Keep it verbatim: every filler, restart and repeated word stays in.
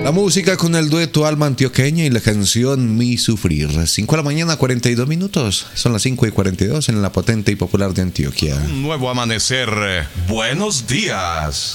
La música con el dueto Alma Antioqueña y la canción Mi Sufrir. cinco de la mañana, cuarenta y dos minutos. Son las cinco y cuarenta y dos en la potente y popular de Antioquia. Un nuevo amanecer. Buenos días.